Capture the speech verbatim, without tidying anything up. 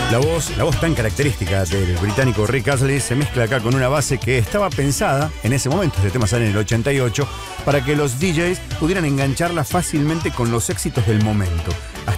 La voz, la voz tan característica del británico Rick Astley se mezcla acá con una base que estaba pensada en ese momento, este tema sale en el ochenta y ocho, para que los D Js pudieran engancharla fácilmente con los éxitos del momento.